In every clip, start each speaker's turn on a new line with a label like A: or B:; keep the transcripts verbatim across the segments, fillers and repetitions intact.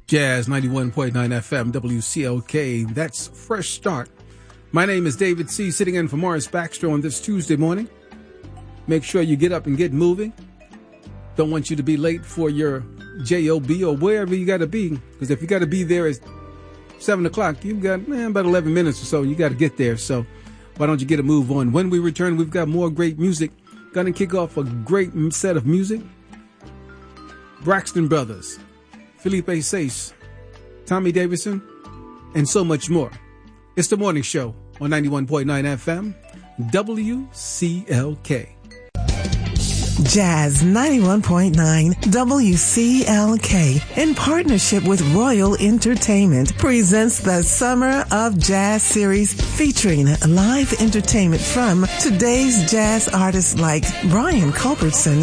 A: Jazz ninety-one point nine F M, W C L K. That's Fresh Start. My name is David C., sitting in for Morris Baxter on this Tuesday morning. Make sure you get up and get moving. Don't want you to be late for your J O B or wherever you got to be, because if you got to be there at seven o'clock, you've got man, about eleven minutes or so. You got to get there, so why don't you get a move on? When we return, we've got more great music. Going to kick off a great set of music. Braxton Brothers, Felipe Sace, Tommy Davidson, and so much more. It's the morning show on ninety-one point nine F M, W C L K.
B: Jazz ninety-one point nine W C L K, in partnership with Royal Entertainment, presents the Summer of Jazz series featuring live entertainment from today's jazz artists like Brian Culbertson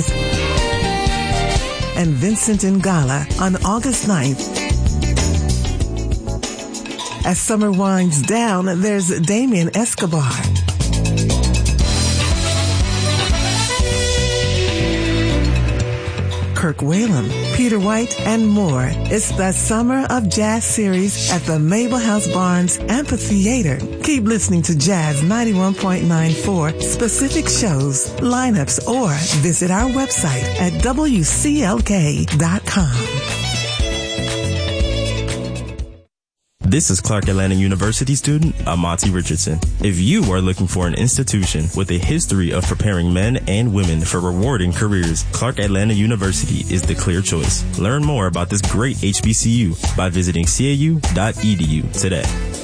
B: and Vincent Ingala on August ninth. As summer winds down, there's Damien Escobar, Kirk Whalum, Peter White, and more. It's the Summer of Jazz series at the Mabel House Barnes Amphitheater. Keep listening to Jazz ninety-one point nine for specific shows, lineups, or visit our website at W C L K dot com.
C: This is Clark Atlanta University student Amati Richardson. If you are looking for an institution with a history of preparing men and women for rewarding careers, Clark Atlanta University is the clear choice. Learn more about this great H B C U by visiting C A U dot E D U today.